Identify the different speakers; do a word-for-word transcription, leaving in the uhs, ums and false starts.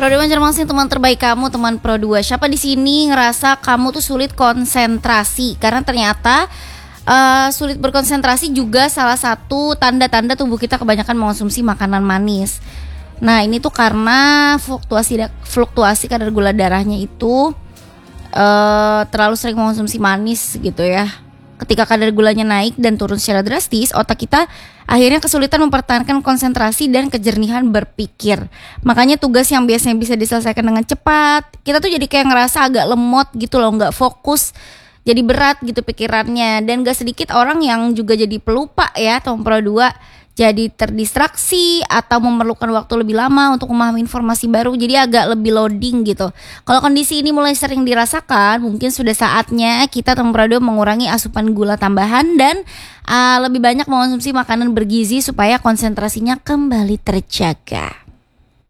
Speaker 1: Pro dua Banjarmasin, teman terbaik kamu, teman Pro dua. Siapa di sini ngerasa kamu tuh sulit konsentrasi? Karena ternyata uh, sulit berkonsentrasi juga salah satu tanda-tanda tubuh kita kebanyakan mengonsumsi makanan manis. Nah, ini tuh karena fluktuasi fluktuasi kadar gula darahnya itu uh, terlalu sering mengonsumsi manis gitu ya. Ketika kadar gulanya naik dan turun secara drastis, otak kita akhirnya kesulitan mempertahankan konsentrasi dan kejernihan berpikir. Makanya tugas yang biasanya bisa diselesaikan dengan cepat, kita tuh jadi kayak ngerasa agak lemot gitu loh, gak fokus, jadi berat gitu pikirannya. Dan gak sedikit orang yang juga jadi pelupa ya, teman Pro dua, jadi terdistraksi atau memerlukan waktu lebih lama untuk memahami informasi baru, jadi agak lebih loading gitu. Kalau kondisi ini mulai sering dirasakan, mungkin sudah saatnya kita teman Pro dua mengurangi asupan gula tambahan dan uh, lebih banyak mengonsumsi makanan bergizi supaya konsentrasinya kembali terjaga.